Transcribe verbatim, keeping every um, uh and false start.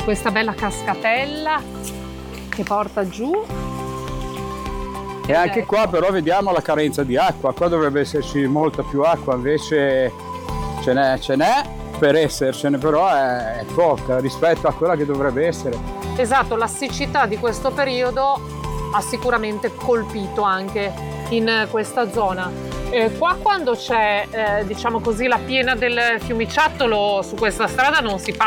questa bella cascatella che porta giù. E anche Ecco. qua però vediamo la carenza di acqua, qua dovrebbe esserci molta più acqua, invece ce n'è, ce n'è per essercene, però è, è poca rispetto a quella che dovrebbe essere. Esatto, la siccità di questo periodo ha sicuramente colpito anche in questa zona. Eh, qua quando c'è, eh, diciamo così, la piena del fiumiciattolo, su questa strada non si passa